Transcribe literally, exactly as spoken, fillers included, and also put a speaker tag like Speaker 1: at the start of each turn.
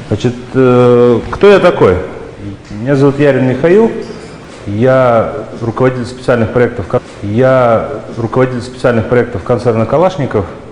Speaker 1: Значит, кто я такой? Меня зовут Ярин Михаил. Я руководитель специальных проектов. Я руководитель специальных проектов концерна Калашников.